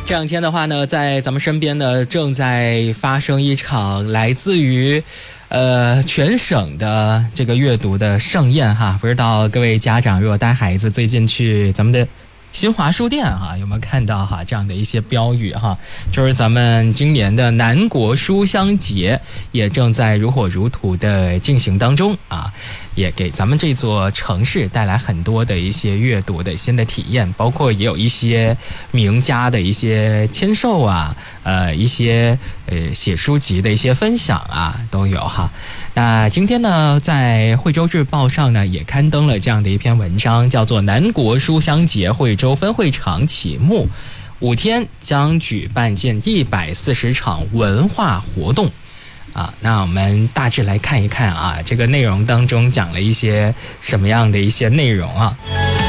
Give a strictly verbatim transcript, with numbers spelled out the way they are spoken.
这两天的话呢，在咱们身边呢，正在发生一场来自于呃全省的这个阅读的盛宴哈。不知道各位家长如果带孩子最近去咱们的新华书店哈，有没有看到哈这样的一些标语哈？就是咱们今年的南国书香节也正在如火如荼的进行当中啊，也给咱们这座城市带来很多的一些阅读的新的体验，包括也有一些名家的一些签售啊，呃，一些呃写书籍的一些分享啊都有哈。那今天呢，在惠州日报上呢也刊登了这样的一篇文章，叫做《南国书香节惠州分会场启幕，五天将举办近一百四十场文化活动。啊，那我们大致来看一看啊，这个内容当中讲了一些什么样的一些内容啊。